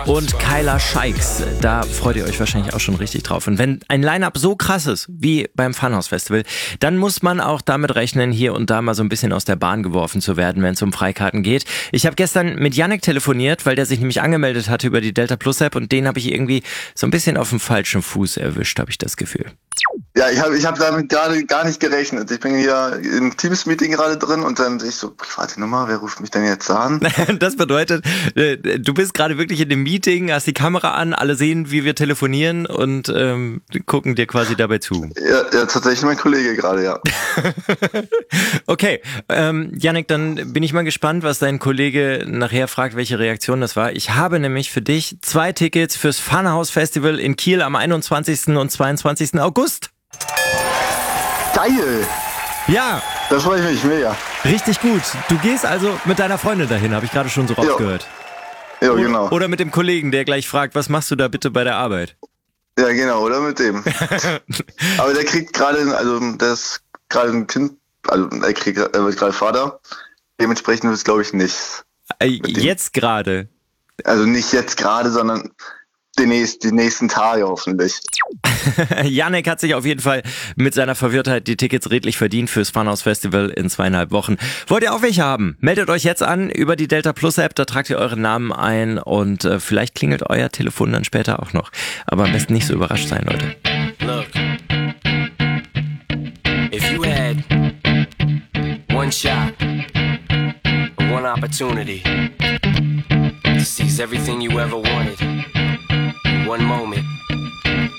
und Kyla Scheiks. Da freut ihr euch wahrscheinlich auch schon richtig drauf. Und wenn ein Line-Up so krass ist wie beim Funhouse Festival, dann muss man auch damit rechnen, hier und da mal so ein bisschen aus der Bahn geworfen zu werden, wenn es um Freikarten geht. Ich habe gestern mit Yannick telefoniert, weil der sich nämlich angemeldet hatte über die Delta Plus App und den habe ich irgendwie so ein bisschen auf dem falschen Fuß erwischt, habe ich das Gefühl. Ja, ich hab damit gerade gar nicht gerechnet. Ich bin hier im Teams-Meeting gerade drin und dann sehe ich so, private Nummer, wer ruft mich denn jetzt an? Das bedeutet, du bist gerade wirklich in dem Meeting, hast die Kamera an, alle sehen, wie wir telefonieren und gucken dir quasi dabei zu. Ja, tatsächlich mein Kollege gerade, ja. Okay, Yannick, dann bin ich mal gespannt, was dein Kollege nachher fragt, welche Reaktion das war. Ich habe nämlich für dich 2 Tickets fürs Funhouse Festival in Kiel am 21. und 22. August. Geil! Ja, Das freue ich mich mega. richtig gut. Du gehst also mit deiner Freundin dahin, habe ich gerade schon so rausgehört. Ja, genau. Oder mit dem Kollegen, der gleich fragt, was machst du da bitte bei der Arbeit? Ja, genau, oder mit dem. Aber der kriegt gerade, also der ist gerade ein Kind, also er wird gerade Vater. Dementsprechend wird es, glaube ich, nicht. Jetzt gerade? Also nicht jetzt gerade, sondern die nächsten Tage hoffentlich. Yannick hat sich auf jeden Fall mit seiner Verwirrtheit die Tickets redlich verdient fürs Funhouse Festival in 2,5 Wochen. Wollt ihr auch welche haben? Meldet euch jetzt an über die Delta Plus App, da tragt ihr euren Namen ein und vielleicht klingelt euer Telefon dann später auch noch. Aber am besten nicht so überrascht sein, Leute. Look, if you had one shot, one opportunity to seize everything you ever wanted in one moment,